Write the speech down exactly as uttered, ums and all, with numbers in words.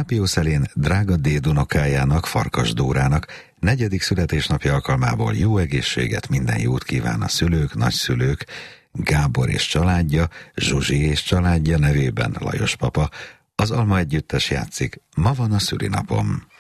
Nápiószelén drága dédunokájának, Farkas Dórának negyedik születésnapja alkalmából jó egészséget, minden jót kíván a szülők, nagyszülők, Gábor és családja, Zsuzsi és családja nevében Lajos papa. Az Alma Együttes játszik, ma van a szülinapom.